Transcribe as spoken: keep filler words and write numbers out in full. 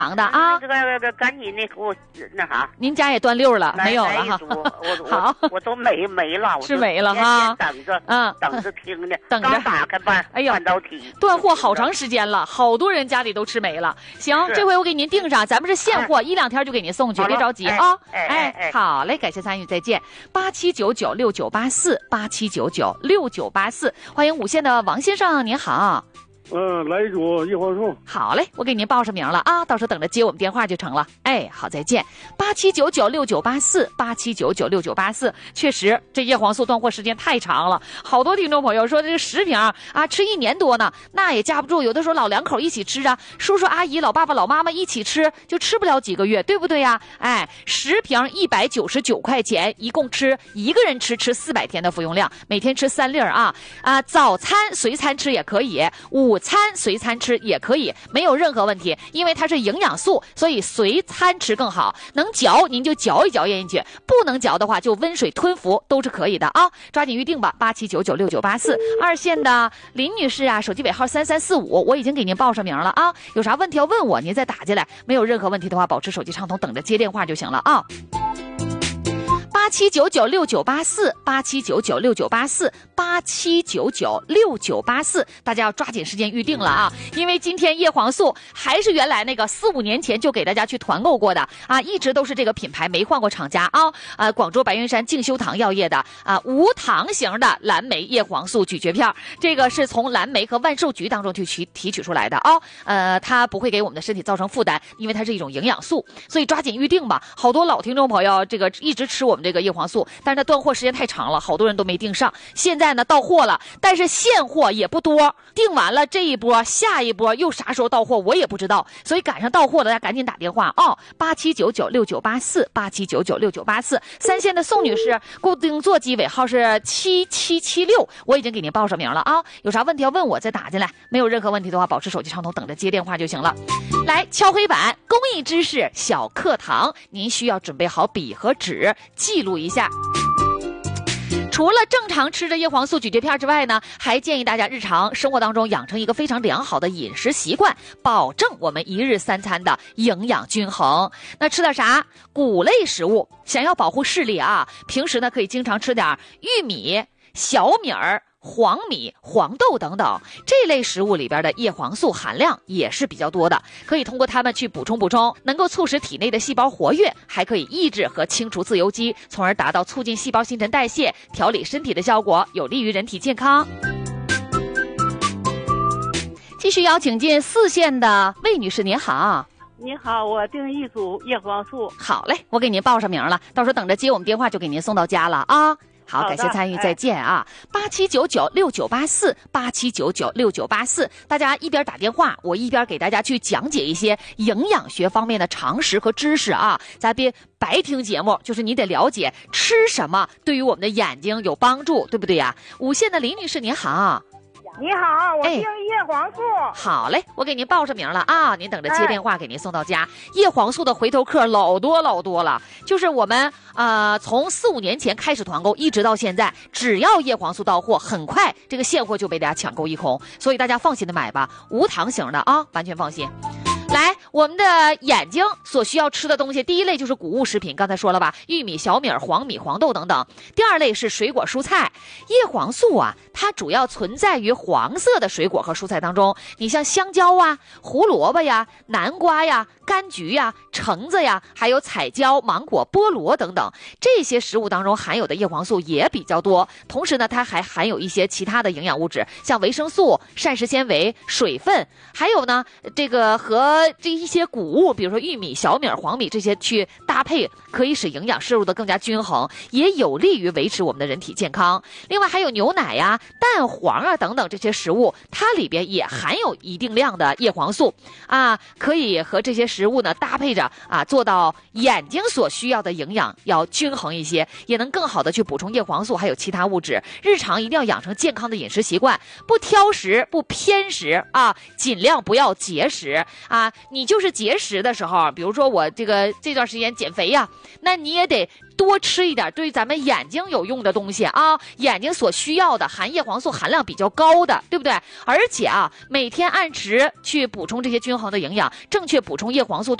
长的啊。 这个这赶紧的给我那啥。 您家也断六了，没有了哈。 我好， 我都没没了， 是没了哈。 等着， 嗯， 等着听呢， 等着刚打开半， 哎呦， 半导体断货好长时间了，好多人家里都吃没了。行，这回我给您订上，咱们是现货，一两天就给您送去，别着急啊。哎，好嘞，感谢参与，再见。八七九九六九八四八七九九六九八四，欢迎五线的王先生，您好。 嗯，来一组叶黄素。 好嘞，我给您报上名了啊，到时候等着接我们电话就成了。哎，好，再见。八七九九六九八四八七九九六九八四，确实这叶黄素断货时间太长了，好多听众朋友说这个十瓶啊吃一年多呢，那也架不住，有的时候老两口一起吃啊，叔叔阿姨老爸爸老妈妈一起吃就吃不了几个月，对不对呀？哎，十瓶一百九十九块钱，一共吃一个人吃吃四百天的服用量，每天吃三粒啊啊，早餐随餐吃也可以，午餐随餐吃也可以，没有任何问题，因为它是营养素，所以随餐吃更好。能嚼您就嚼一嚼咽进去，不能嚼的话就温水吞服都是可以的啊！抓紧预定吧，八七九九六九八四。二线的林女士啊，手机尾号三三四五，我已经给您报上名了啊，有啥问题要问我，您再打进来，没有任何问题的话，保持手机畅通，等着接电话就行了啊。八七九九六九八四八七九九六九八四八七九九六九八四，大家要抓紧时间预定了啊！因为今天叶黄素还是原来那个四五年前就给大家去团购过的啊，一直都是这个品牌，没换过厂家啊。呃，广州白云山静修堂药业的啊无糖型的蓝莓叶黄素咀嚼片，这个是从蓝莓和万寿菊当中去提提取出来的啊。呃，它不会给我们的身体造成负担，因为它是一种营养素，所以抓紧预定吧。好多老听众朋友这个一直吃我们这个叶黄素，但是它断货时间太长了，好多人都没订上。现在呢到货了，但是现货也不多，订完了这一波，下一波又啥时候到货我也不知道，所以赶上到货了，大家赶紧打电话哦，八七九九六九八四八七九九六九八四。三线的宋女士，固定座机尾号是七七七六，我已经给您报上名了啊，有啥问题要问我再打进来，没有任何问题的话，保持手机畅通，等着接电话就行了。来，敲黑板，公益知识小课堂，您需要准备好笔和纸，记录一下。除了正常吃的叶黄素咀嚼片之外呢，还建议大家日常生活当中养成一个非常良好的饮食习惯，保证我们一日三餐的营养均衡。那吃点啥？谷类食物，想要保护视力啊，平时呢可以经常吃点玉米、小米儿、黄米、黄豆等等，这类食物里边的叶黄素含量也是比较多的，可以通过它们去补充补充，能够促使体内的细胞活跃，还可以抑制和清除自由基，从而达到促进细胞新陈代谢、调理身体的效果，有利于人体健康。继续邀请进四线的魏女士，您好。 你好，我订一组叶黄素。 好嘞，我给您报上名了，到时候等着接我们电话就给您送到家了啊。好，感谢参与，再见啊！八七九九六九八四，八七九九六九八四，大家一边打电话，我一边给大家去讲解一些营养学方面的常识和知识啊！咱别白听节目，就是你得了解吃什么对于我们的眼睛有帮助，对不对呀？五线的林女士您好。 你好，我订叶黄素、哎。 好嘞，我给您报上名了啊，您等着接电话给您送到家。哎、叶黄素的回头客老多老多了，就是我们呃从四五年前开始团购，一直到现在，只要叶黄素到货，很快这个现货就被大家抢购一空，所以大家放心的买吧，无糖型的啊，完全放心。来，我们的眼睛所需要吃的东西，第一类就是谷物食品，刚才说了吧，玉米、小米、黄米、黄豆等等。第二类是水果蔬菜，叶黄素啊，它主要存在于黄色的水果和蔬菜当中。你像香蕉啊、胡萝卜呀、南瓜呀、柑橘呀、橙子呀，还有彩椒、芒果、菠萝等等，这些食物当中含有的叶黄素也比较多。同时呢，它还含有一些其他的营养物质，像维生素、膳食纤维、水分，还有呢，这个和这一些谷物，比如说玉米、小米、黄米这些去搭配，可以使营养摄入的更加均衡，也有利于维持我们的人体健康。另外还有牛奶呀、蛋黄啊等等这些食物，它里边也含有一定量的叶黄素啊，可以和这些食物呢搭配着啊，做到眼睛所需要的营养要均衡一些，也能更好的去补充叶黄素还有其他物质。日常一定要养成健康的饮食习惯，不挑食，不偏食啊，尽量不要节食啊。你你就是节食的时候，比如说我这个这段时间减肥呀，那你也得多吃一点对咱们眼睛有用的东西啊，眼睛所需要的含叶黄素含量比较高的，对不对？而且啊，每天按时去补充这些均衡的营养，正确补充叶黄素。